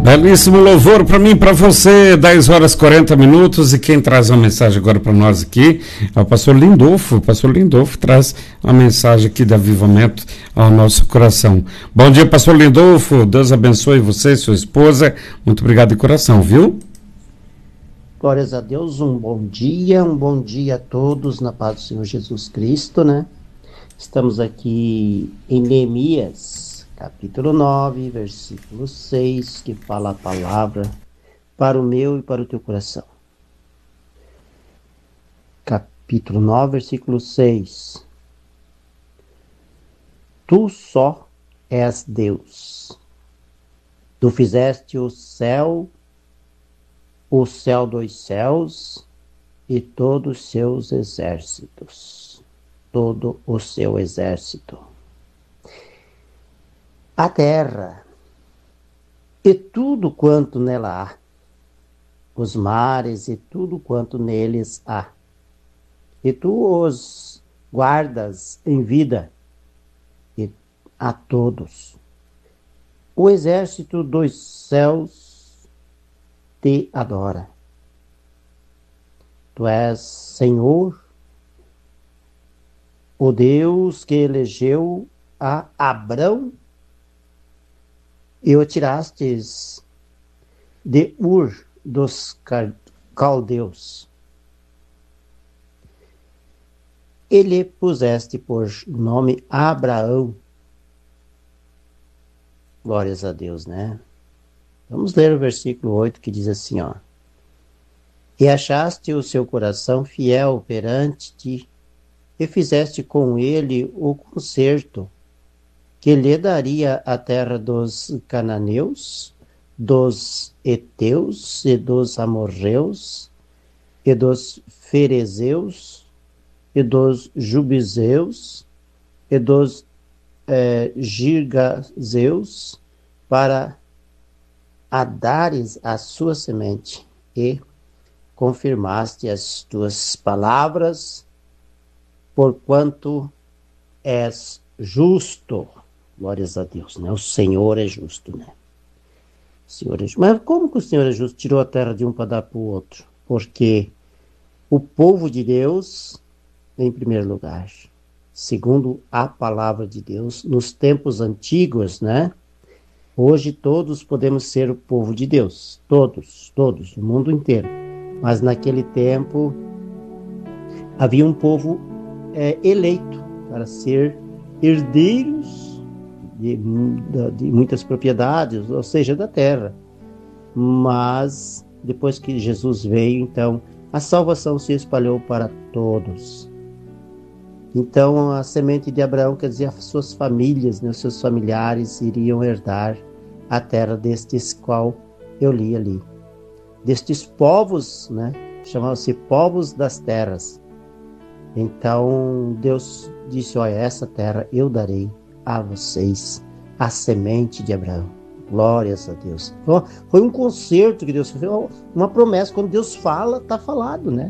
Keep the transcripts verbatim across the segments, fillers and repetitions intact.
Belíssimo louvor para mim e para você, dez horas e quarenta minutos, e quem traz uma mensagem agora para nós aqui é o pastor Lindolfo. O pastor Lindolfo traz uma mensagem aqui de avivamento ao nosso coração. Bom dia, pastor Lindolfo, Deus abençoe você e sua esposa, muito obrigado de coração, viu? Glórias a Deus, um bom dia, um bom dia a todos na paz do Senhor Jesus Cristo, né? Estamos aqui em Neemias, capítulo nove, versículo seis, que fala a palavra para o meu e para o teu coração. Capítulo nove, versículo seis. Tu só és Deus. Tu fizeste o céu, o céu dos céus e todos os seus exércitos. Todo o seu exército. A terra e tudo quanto nela há, os mares e tudo quanto neles há, e tu os guardas em vida, e a todos. O exército dos céus te adora. Tu és Senhor, o Deus que elegeu a Abrão e o tirastes de Ur dos caldeus. E lhe puseste por nome Abraão. Glórias a Deus, né? Vamos ler o versículo oito que diz assim, ó. E achaste o seu coração fiel perante ti, e fizeste com ele o concerto, que lhe daria a terra dos cananeus, dos heteus e dos amorreus, e dos ferezeus, e dos jubizeus, e dos eh, girgazeus, para a dares a sua semente, e confirmaste as tuas palavras, porquanto és justo. Glórias a Deus, né? O Senhor é justo, né? O Senhor é justo. Mas como que o Senhor é justo? Tirou a terra de um para dar para o outro? Porque o povo de Deus, em primeiro lugar, segundo a palavra de Deus, nos tempos antigos, né? Hoje todos podemos ser o povo de Deus. Todos, todos, o mundo inteiro. Mas naquele tempo havia um povo é, eleito para ser herdeiros de, de, de muitas propriedades, ou seja, da terra. Mas depois que Jesus veio, então, a salvação se espalhou para todos. Então, a semente de Abraão, quer dizer, as suas famílias, né, os seus familiares iriam herdar a terra destes qual eu li ali. Destes povos, né, chamavam-se povos das terras. Então, Deus disse, olha, essa terra eu darei a vocês, a semente de Abraão. Glórias a Deus. Foi um concerto que Deus fez, uma promessa. Quando Deus fala, está falado, né?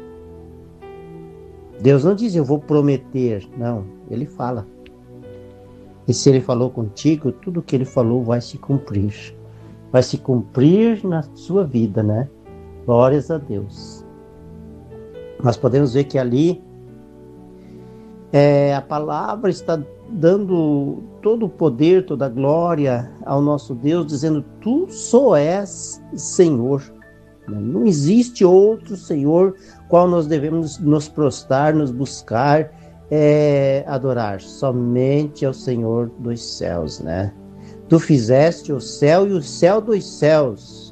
Deus não diz, eu vou prometer. Não, Ele fala. E se Ele falou contigo, tudo que Ele falou vai se cumprir. Vai se cumprir na sua vida, né? Glórias a Deus. Nós podemos ver que ali é, a palavra está dando todo o poder, toda a glória ao nosso Deus, dizendo, tu só és Senhor. Não existe outro Senhor qual nós devemos nos prostrar, nos buscar, é, adorar. Somente ao Senhor dos céus, né? Tu fizeste o céu e o céu dos céus.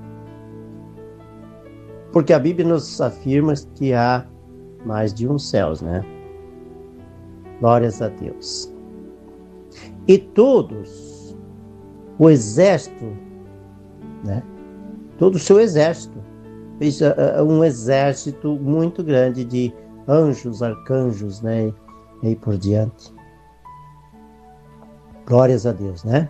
Porque a Bíblia nos afirma que há mais de um céus, né? Glórias a Deus. E todos, o exército, né? Todo o seu exército, um exército muito grande de anjos, arcanjos, né? E aí por diante. Glórias a Deus, né?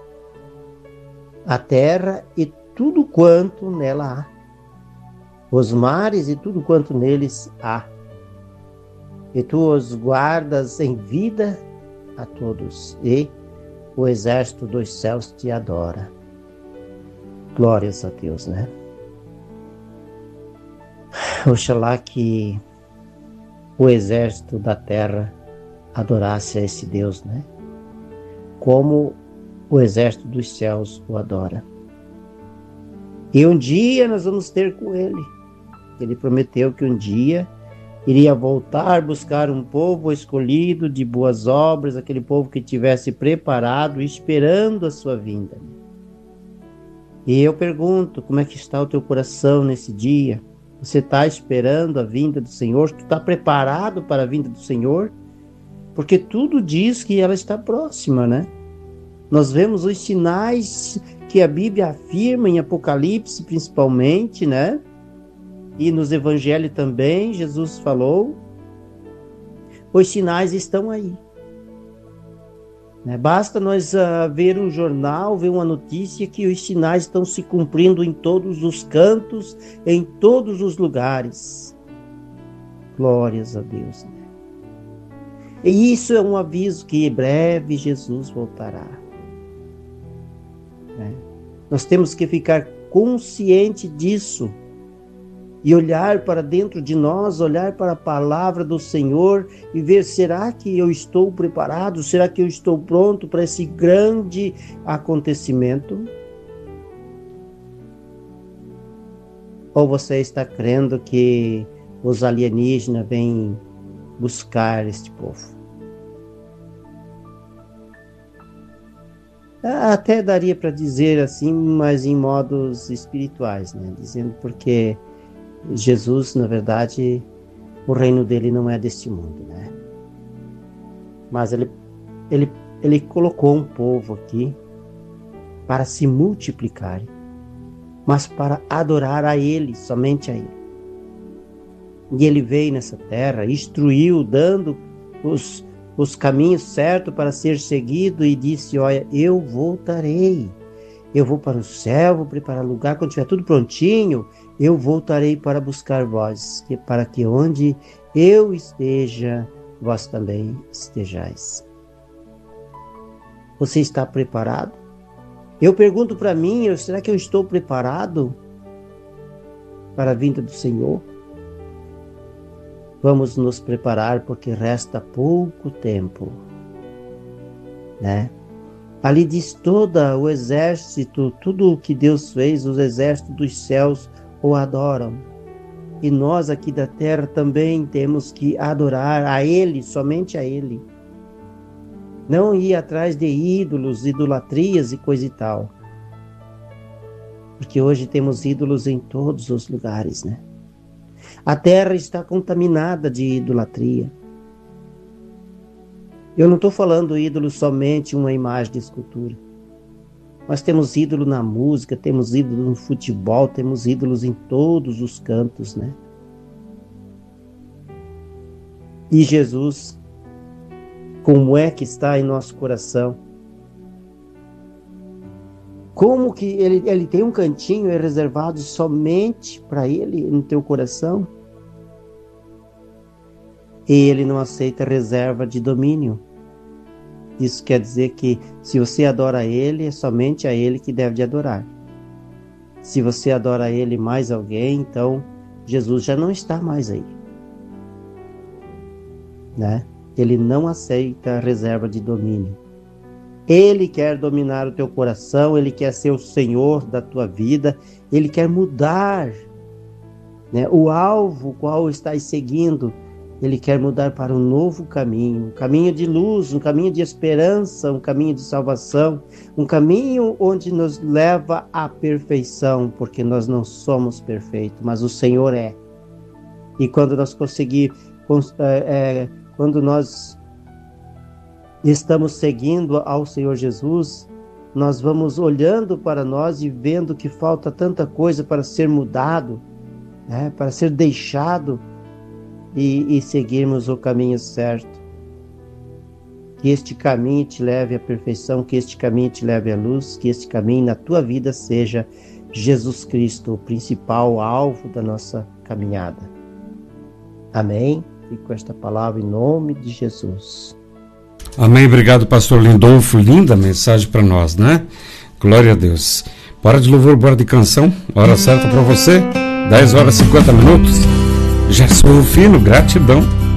A terra e tudo quanto nela há, os mares e tudo quanto neles há, e tu os guardas em vida a todos, e o exército dos céus te adora. Glórias a Deus, né? Oxalá que o exército da terra adorasse a esse Deus, né? Como o exército dos céus o adora. E um dia nós vamos ter com ele. Ele prometeu que um dia iria voltar, buscar um povo escolhido de boas obras, aquele povo que tivesse preparado, esperando a sua vinda. E eu pergunto, como é que está o teu coração nesse dia? Você está esperando a vinda do Senhor? Tu está preparado para a vinda do Senhor? Porque tudo diz que ela está próxima, né? Nós vemos os sinais que a Bíblia afirma em Apocalipse, principalmente, né? E nos Evangelhos também, Jesus falou. Os sinais estão aí. Né? Basta nós uh, ver um jornal, ver uma notícia que os sinais estão se cumprindo em todos os cantos, em todos os lugares. Glórias a Deus. Né? E isso é um aviso que em breve Jesus voltará. Né? Nós temos que ficar consciente disso. E olhar para dentro de nós, olhar para a palavra do Senhor e ver, será que eu estou preparado? Será que eu estou pronto para esse grande acontecimento? Ou você está crendo que os alienígenas vêm buscar este povo? Até daria para dizer assim, mas em modos espirituais, né? Dizendo porque Jesus, na verdade, o reino dele não é deste mundo, né? Mas ele, ele, ele colocou um povo aqui para se multiplicar, mas para adorar a ele, somente a ele. E ele veio nessa terra, instruiu, dando os, os caminhos certos para ser seguido e disse, olha, eu voltarei. Eu vou para o céu, vou preparar lugar, quando tiver tudo prontinho, eu voltarei para buscar vós, que para que onde eu esteja, vós também estejais. Você está preparado? Eu pergunto para mim, será que eu estou preparado para a vinda do Senhor? Vamos nos preparar porque resta pouco tempo, né? Ali diz todo o exército, tudo o que Deus fez, os exércitos dos céus o adoram. E nós aqui da terra também temos que adorar a Ele, somente a Ele. Não ir atrás de ídolos, idolatrias e coisa e tal. Porque hoje temos ídolos em todos os lugares, né? A terra está contaminada de idolatria. Eu não estou falando ídolo somente uma imagem de escultura. Nós temos ídolo na música, temos ídolo no futebol, temos ídolos em todos os cantos, né? E Jesus, como é que está em nosso coração? Como que ele, ele tem um cantinho reservado somente para ele no teu coração? E ele não aceita reserva de domínio. Isso quer dizer que se você adora a ele, é somente a ele que deve de adorar. Se você adora a ele mais alguém, então Jesus já não está mais aí. Né? Ele não aceita reserva de domínio. Ele quer dominar o teu coração, ele quer ser o Senhor da tua vida, ele quer mudar, né, o alvo qual estás seguindo. Ele quer mudar para um novo caminho, um caminho de luz, um caminho de esperança, um caminho de salvação, um caminho onde nos leva à perfeição, porque nós não somos perfeitos, mas o Senhor é. E quando nós conseguir, é, quando nós estamos seguindo ao Senhor Jesus, nós vamos olhando para nós e vendo que falta tanta coisa para ser mudado, né, para ser deixado, E, e seguirmos o caminho certo. Que este caminho te leve à perfeição, que este caminho te leve à luz, que este caminho na tua vida seja Jesus Cristo, o principal alvo da nossa caminhada. Amém? Fico com esta palavra em nome de Jesus. Amém, obrigado, pastor Lindolfo, linda mensagem para nós, né? Glória a Deus. Bora de louvor, bora de canção. Hora certa para você, dez horas e cinquenta minutos. Gerson Rufino, gratidão.